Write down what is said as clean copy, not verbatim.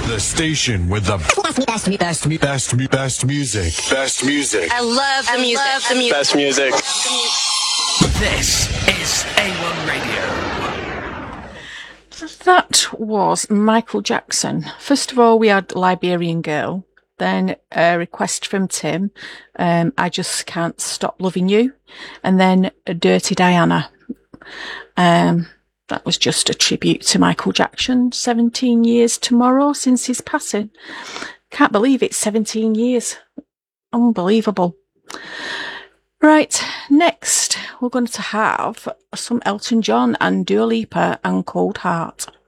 The station with the best music. Best music. I love the music. Best music. This is A1 Radio. That was Michael Jackson. First of all, we had Liberian Girl. Then a request from Tim, I Just Can't Stop Loving You. And then Dirty Diana. That was just a tribute to Michael Jackson. 17 years tomorrow since his passing. Can't believe it's 17 years. Unbelievable. Right, next we're going to have some Elton John and Dua Lipa and Cold Heart.